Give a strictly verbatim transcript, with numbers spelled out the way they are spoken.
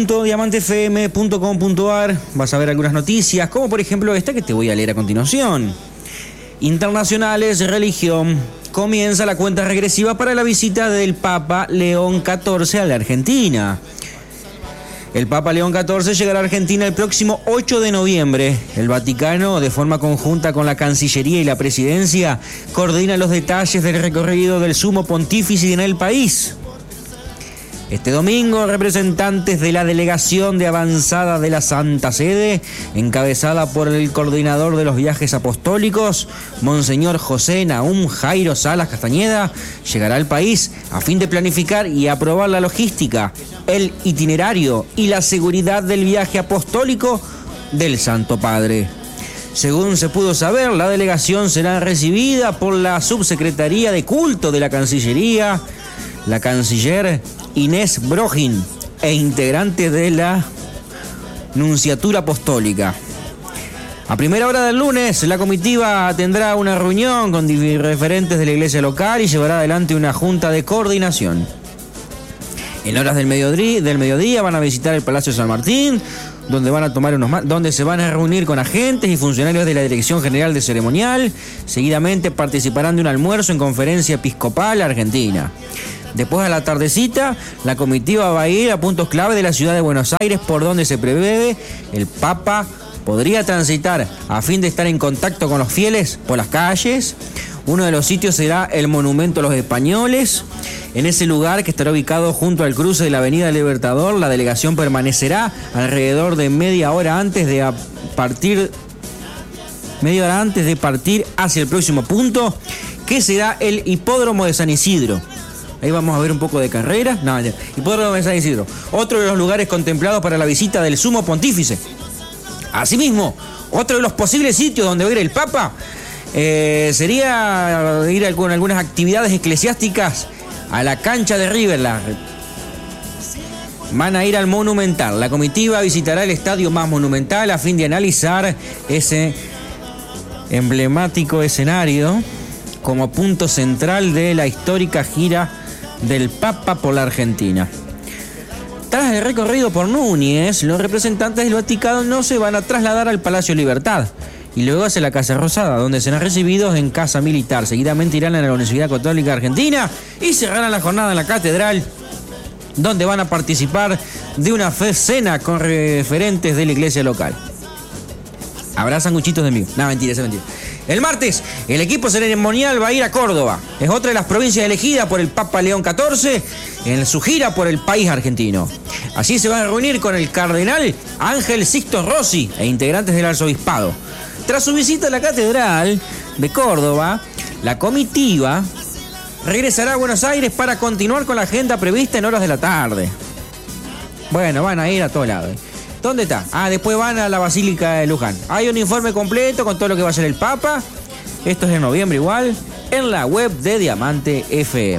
diamante f m punto com punto a r vas a ver algunas noticias, como por ejemplo esta que te voy a leer a continuación. Internacionales, religión. Comienza la cuenta regresiva para la visita del Papa León catorce a la Argentina. El Papa León catorce llegará a Argentina el próximo ocho de noviembre. El Vaticano, de forma conjunta con la Cancillería y la Presidencia, coordina los detalles del recorrido del Sumo Pontífice en el país. Este domingo, representantes de la Delegación de Avanzada de la Santa Sede, encabezada por el coordinador de los viajes apostólicos, Monseñor José Nahum Jairo Salas Castañeda, llegará al país a fin de planificar y aprobar la logística, el itinerario y la seguridad del viaje apostólico del Santo Padre. Según se pudo saber, la delegación será recibida por la Subsecretaría de Culto de la Cancillería, la canciller Inés Brogin e integrante de la Nunciatura Apostólica. A primera hora del lunes, la comitiva tendrá una reunión con referentes de la iglesia local y llevará adelante una junta de coordinación. En horas del mediodía, del mediodía van a visitar el Palacio San Martín, donde van a tomar unos donde se van a reunir con agentes y funcionarios de la Dirección General de Ceremonial. Seguidamente participarán de un almuerzo en Conferencia Episcopal Argentina. Después, a la tardecita, la comitiva va a ir a puntos clave de la ciudad de Buenos Aires, por donde se prevé el Papa podría transitar a fin de estar en contacto con los fieles por las calles. Uno de los sitios será el Monumento a los Españoles. En ese lugar, que estará ubicado junto al cruce de la Avenida Libertador, la delegación permanecerá alrededor de media hora antes de a partir media hora antes de partir hacia el próximo punto, que será el Hipódromo de San Isidro. Ahí vamos a ver un poco de carrera. No, ya. Hipódromo de San Isidro. Otro de los lugares contemplados para la visita del Sumo Pontífice. Asimismo, otro de los posibles sitios donde va a ir el Papa eh, sería ir con algunas actividades eclesiásticas a la cancha de River. La... Van a ir al Monumental. La comitiva visitará el estadio más monumental a fin de analizar ese emblemático escenario como punto central de la histórica gira del Papa por la Argentina. Tras el recorrido por Núñez, los representantes del Vaticano no se van a trasladar al Palacio Libertad y luego hacia la Casa Rosada, donde serán recibidos en Casa Militar. Seguidamente irán a la Universidad Católica Argentina y cerrarán la jornada en la Catedral, donde van a participar de una cena con referentes de la iglesia local. Habrá sanguchitos de mí. No, mentira, es mentira. El martes, el equipo ceremonial va a ir a Córdoba. Es otra de las provincias elegidas por el Papa León catorce en su gira por el país argentino. Allí se van a reunir con el cardenal Ángel Sixto Rossi e integrantes del arzobispado. Tras su visita a la Catedral de Córdoba, la comitiva regresará a Buenos Aires para continuar con la agenda prevista en horas de la tarde. Bueno, van a ir a todos lados. ¿Dónde está? Ah, después van a la Basílica de Luján. Hay un informe completo con todo lo que va a hacer el Papa. Esto es en noviembre igual, en la web de Diamante F M.